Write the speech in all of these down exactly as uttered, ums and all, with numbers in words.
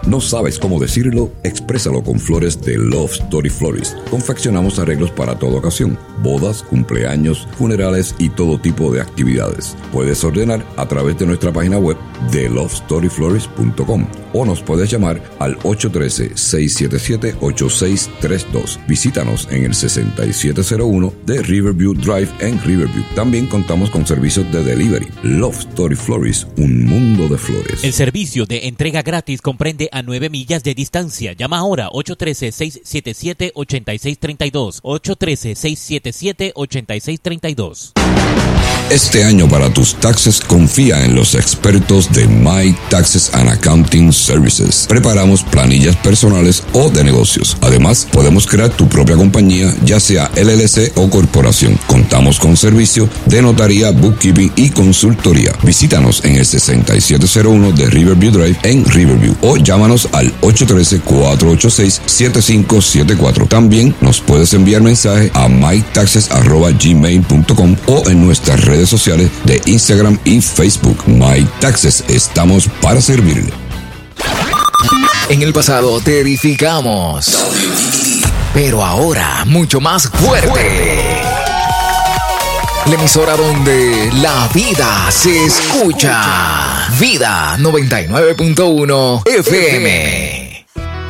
¿No sabes cómo decirlo? Exprésalo con flores de Love Story Florist. Confeccionamos arreglos para toda ocasión: bodas, cumpleaños, funerales y todo tipo de actividades. Puedes ordenar a través de nuestra página web de love story florist punto com o nos puedes llamar al ocho uno tres, seis siete siete, ocho seis tres dos. Visítanos en el sesenta y siete cero uno de Riverview Drive en Riverview. También contamos con servicios de delivery. Love Story Florist, un mundo de flores. El servicio de entrega gratis comprende a nueve millas de distancia. Llama ahora ocho uno tres, seis siete siete, ocho seis tres dos. ocho uno tres, seis siete siete, ocho seis tres dos. Este año para tus taxes confía en los expertos de My Taxes and Accounting Services. Preparamos planillas personales o de negocios. Además, podemos crear tu propia compañía, ya sea L L C o corporación. Contamos con servicio de notaría, bookkeeping y consultoría. Visítanos en el sesenta y siete cero uno de Riverview Drive en Riverview o llámanos al ocho uno tres, cuatro ocho seis, siete cinco siete cuatro. También nos puedes enviar mensaje a my taxes arroba gmail punto com o en nuestras redes sociales de Instagram y Facebook. My Taxes, estamos para servirle. En el pasado te edificamos, pero ahora mucho más fuerte. La emisora donde la vida se escucha. Vida noventa y nueve punto uno F M.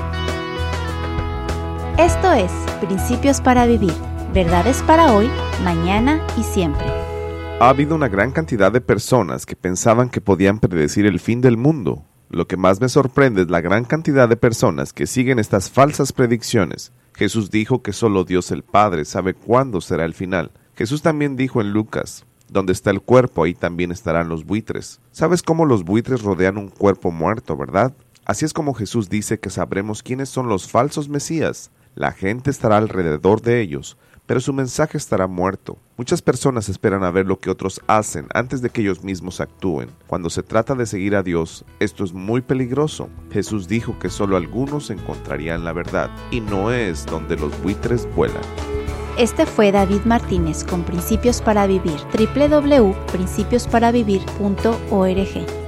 Esto es Principios para Vivir. Verdades para hoy, mañana y siempre. Ha habido una gran cantidad de personas que pensaban que podían predecir el fin del mundo. Lo que más me sorprende es la gran cantidad de personas que siguen estas falsas predicciones. Jesús dijo que solo Dios el Padre sabe cuándo será el final. Jesús también dijo en Lucas: donde está el cuerpo, ahí también estarán los buitres. ¿Sabes cómo los buitres rodean un cuerpo muerto, verdad? Así es como Jesús dice que sabremos quiénes son los falsos mesías. La gente estará alrededor de ellos, pero su mensaje estará muerto. Muchas personas esperan a ver lo que otros hacen antes de que ellos mismos actúen. Cuando se trata de seguir a Dios, esto es muy peligroso. Jesús dijo que solo algunos encontrarían la verdad, y no es donde los buitres vuelan. Este fue David Martínez con Principios para Vivir. doble u doble u doble u punto principios para vivir punto org.